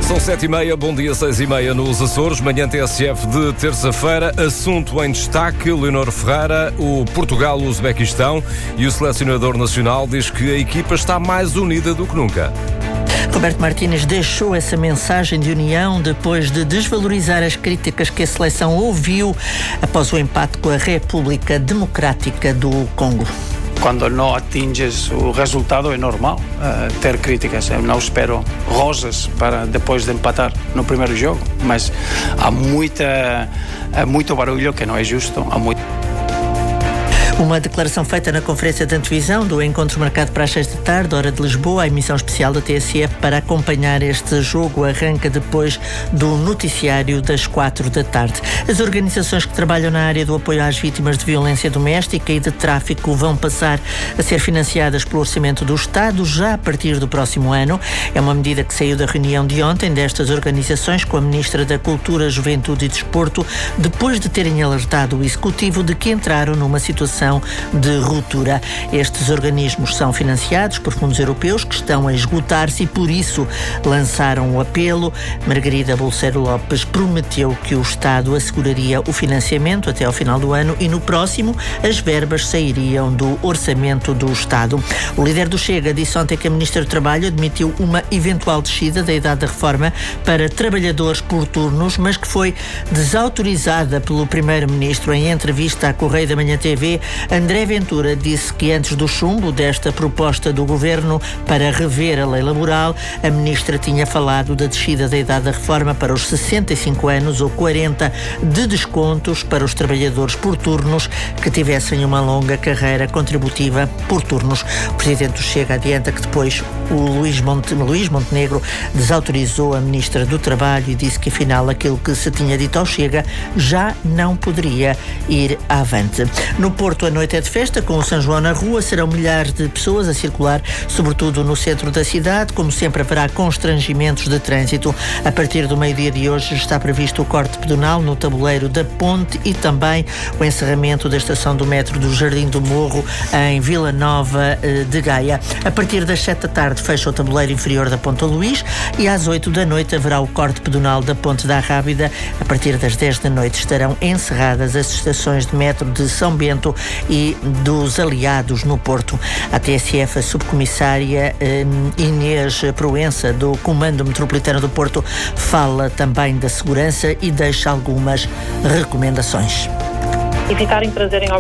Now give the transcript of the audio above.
São 7h30, bom dia, 6h30 nos Açores, manhã TSF de terça-feira, assunto em destaque, Leonor Ferreira, o Portugal-Uzbequistão, e o selecionador nacional diz que a equipa está mais unida do que nunca. Roberto Martínez deixou essa mensagem de união depois de desvalorizar as críticas que a seleção ouviu após o empate com a República Democrática do Congo. Quando não atinges o resultado é normal ter críticas. Eu não espero rosas para depois de empatar no primeiro jogo, mas há muito barulho que não é justo. Uma declaração feita na conferência de antevisão do encontro marcado para as 6 da tarde, hora de Lisboa. A emissão especial da TSF para acompanhar este jogo arranca depois do noticiário das 4 da tarde. As organizações que trabalham na área do apoio às vítimas de violência doméstica e de tráfico vão passar a ser financiadas pelo Orçamento do Estado já a partir do próximo ano. É uma medida que saiu da reunião de ontem destas organizações com a Ministra da Cultura, Juventude e Desporto, depois de terem alertado o Executivo de que entraram numa situação de ruptura. Estes organismos são financiados por fundos europeus que estão a esgotar-se e por isso lançaram o apelo. Margarida Bolseiro Lopes prometeu que o Estado asseguraria o financiamento até ao final do ano e no próximo as verbas sairiam do Orçamento do Estado. O líder do Chega disse ontem que a Ministra do Trabalho admitiu uma eventual descida da idade da reforma para trabalhadores por turnos, mas que foi desautorizada pelo Primeiro-Ministro. Em entrevista à Correio da Manhã TV, André Ventura disse que antes do chumbo desta proposta do Governo para rever a lei laboral, a Ministra tinha falado da descida da idade da reforma para os 65 anos ou 40 de descontos para os trabalhadores por turnos que tivessem uma longa carreira contributiva por turnos. O Presidente do Chega adianta que depois o Luís Montenegro desautorizou a Ministra do Trabalho e disse que afinal aquilo que se tinha dito ao Chega já não poderia ir avante. No Porto, a noite é de festa, com o São João na rua. Serão milhares de pessoas a circular, sobretudo no centro da cidade. Como sempre, haverá constrangimentos de trânsito. A partir do meio-dia de hoje está previsto o corte pedonal no tabuleiro da Ponte e também o encerramento da estação do metro do Jardim do Morro, em Vila Nova de Gaia. A partir das 7 da tarde fecha o tabuleiro inferior da Ponta Luís e às 8 da noite haverá o corte pedonal da Ponte da Rábida. A partir das 10 da noite estarão encerradas as estações de metro de São Bento e dos Aliados no Porto. A TSF, a subcomissária Inês Proença, do Comando Metropolitano do Porto, fala também da segurança e deixa algumas recomendações. Evitarem trazerem